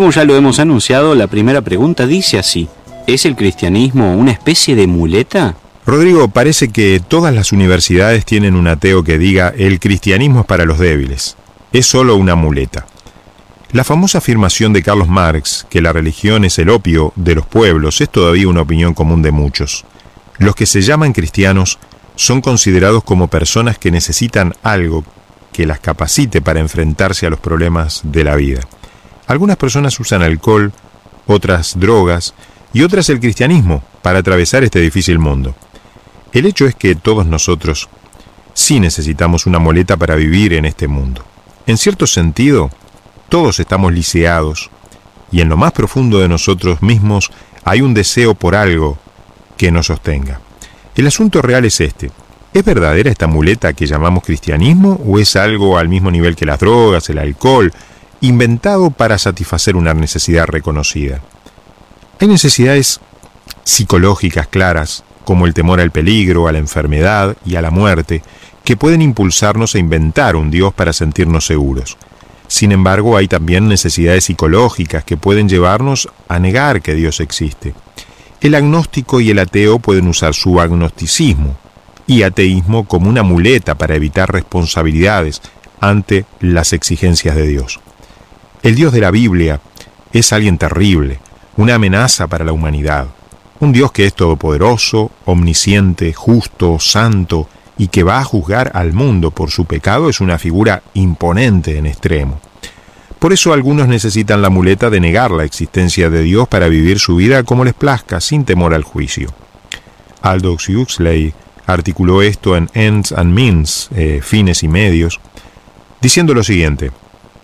como ya lo hemos anunciado, la primera pregunta dice así: ¿es el cristianismo una especie de muleta? Rodrigo, parece que todas las universidades tienen un ateo que diga el cristianismo es para los débiles. Es solo una muleta. La famosa afirmación de Carlos Marx, que la religión es el opio de los pueblos, es todavía una opinión común de muchos. Los que se llaman cristianos son considerados como personas que necesitan algo que las capacite para enfrentarse a los problemas de la vida. Algunas personas usan alcohol, otras drogas y otras el cristianismo para atravesar este difícil mundo. El hecho es que todos nosotros sí necesitamos una muleta para vivir en este mundo. En cierto sentido, todos estamos lisiados y en lo más profundo de nosotros mismos hay un deseo por algo que nos sostenga. El asunto real es este: ¿es verdadera esta muleta que llamamos cristianismo o es algo al mismo nivel que las drogas, el alcohol, inventado para satisfacer una necesidad reconocida? Hay necesidades psicológicas claras, como el temor al peligro, a la enfermedad y a la muerte, que pueden impulsarnos a inventar un Dios para sentirnos seguros. Sin embargo, hay también necesidades psicológicas que pueden llevarnos a negar que Dios existe. El agnóstico y el ateo pueden usar su agnosticismo y ateísmo como una muleta para evitar responsabilidades ante las exigencias de Dios. El Dios de la Biblia es alguien terrible, una amenaza para la humanidad. Un Dios que es todopoderoso, omnisciente, justo, santo y que va a juzgar al mundo por su pecado es una figura imponente en extremo. Por eso algunos necesitan la muleta de negar la existencia de Dios para vivir su vida como les plazca, sin temor al juicio. Aldous Huxley articuló esto en Ends and Means, fines y medios, diciendo lo siguiente: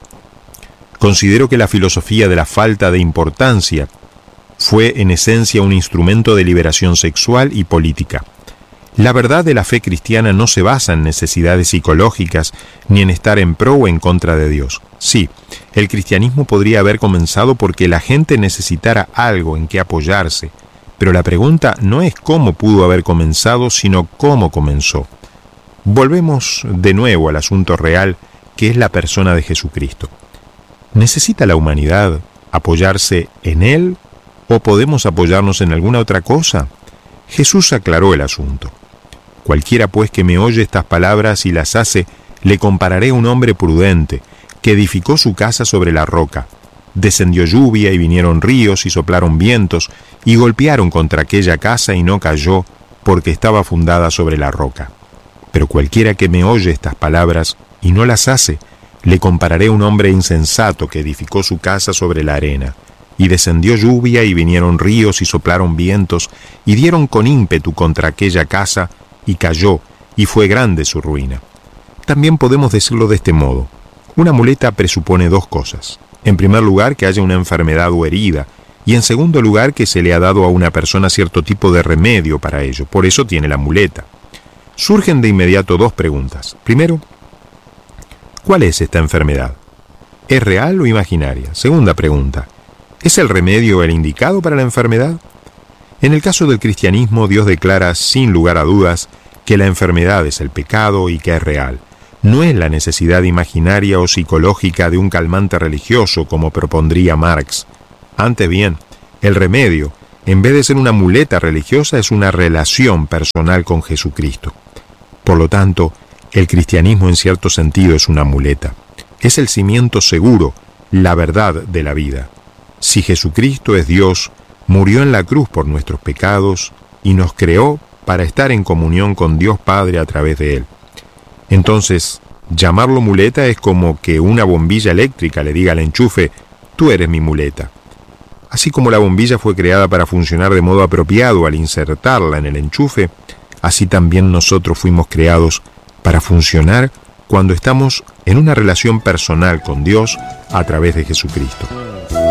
considero que la filosofía de la falta de importancia fue en esencia un instrumento de liberación sexual y política. La verdad de la fe cristiana no se basa en necesidades psicológicas ni en estar en pro o en contra de Dios. Sí, el cristianismo podría haber comenzado porque la gente necesitara algo en que apoyarse, pero la pregunta no es cómo pudo haber comenzado, sino cómo comenzó. Volvemos de nuevo al asunto real, que es la persona de Jesucristo. ¿Necesita la humanidad apoyarse en Él o podemos apoyarnos en alguna otra cosa? Jesús aclaró el asunto. Cualquiera pues que me oye estas palabras y las hace, le compararé a un hombre prudente, que edificó su casa sobre la roca. Descendió lluvia y vinieron ríos y soplaron vientos y golpearon contra aquella casa y no cayó, porque estaba fundada sobre la roca. Pero cualquiera que me oye estas palabras y no las hace, le compararé a un hombre insensato que edificó su casa sobre la arena. Y descendió lluvia y vinieron ríos y soplaron vientos y dieron con ímpetu contra aquella casa y cayó, y fue grande su ruina. También podemos decirlo de este modo: una muleta presupone dos cosas. En primer lugar, que haya una enfermedad o herida, y en segundo lugar, que se le ha dado a una persona cierto tipo de remedio para ello. Por eso tiene la muleta. Surgen de inmediato dos preguntas. Primero, ¿cuál es esta enfermedad? ¿Es real o imaginaria? Segunda pregunta, ¿es el remedio el indicado para la enfermedad? En el caso del cristianismo, Dios declara sin lugar a dudas que la enfermedad es el pecado y que es real. No es la necesidad imaginaria o psicológica de un calmante religioso, como propondría Marx. Antes bien, el remedio, en vez de ser una muleta religiosa, es una relación personal con Jesucristo. Por lo tanto, el cristianismo en cierto sentido es una muleta. Es el cimiento seguro, la verdad de la vida. Si Jesucristo es Dios, murió en la cruz por nuestros pecados y nos creó para estar en comunión con Dios Padre a través de Él. Entonces, llamarlo muleta es como que una bombilla eléctrica le diga al enchufe: tú eres mi muleta. Así como la bombilla fue creada para funcionar de modo apropiado al insertarla en el enchufe, así también nosotros fuimos creados para funcionar cuando estamos en una relación personal con Dios a través de Jesucristo.